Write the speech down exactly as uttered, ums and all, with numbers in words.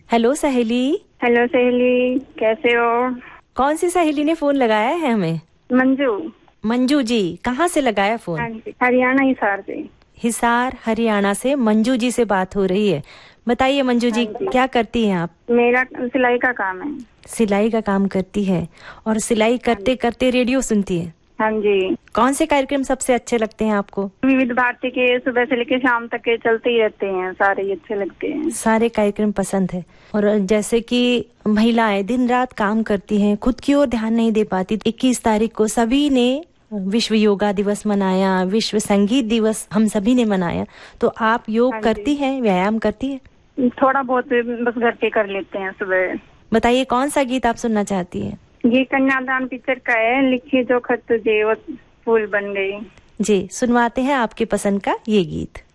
Hello सहेली। Hello सहेली, कैसे हो? कौन सी सहेली ने फोन लगाया है हमें? मंजू। मंजू जी, कहाँ से लगाया फोन? हाँ जी, हरियाणा हिसार से। हिसार हरियाणा से मंजू जी से बात हो रही है। बताइए मंजू जी, हाँ जी। क्या करती हैं आप? मेरा सिलाई का काम है। सिलाई का काम करती है और सिलाई करते करते रेडियो सुनती है। हाँ जी। कौन से कार्यक्रम सबसे अच्छे लगते हैं आपको? विविध भारती के सुबह से लेकर शाम तक के चलते ही रहते हैं, सारे ही अच्छे लगते हैं। सारे कार्यक्रम पसंद है। और जैसे कि महिलाएं दिन रात काम करती हैं, खुद की ओर ध्यान नहीं दे पाती। इक्कीस तारीख को सभी ने विश्व योगा दिवस मनाया, विश्व संगीत दिवस हम सभी ने मनाया। तो आप योग हाँ करती हैं, व्यायाम करती है? थोड़ा बहुत बस घर के कर लेते हैं सुबह। बताइए कौन सा गीत आप सुनना चाहती हैं? ये कन्यादान पिक्चर का है, लिखिए जो खत तुझे वो फूल बन गई। जी, सुनवाते हैं आपके पसंद का ये गीत।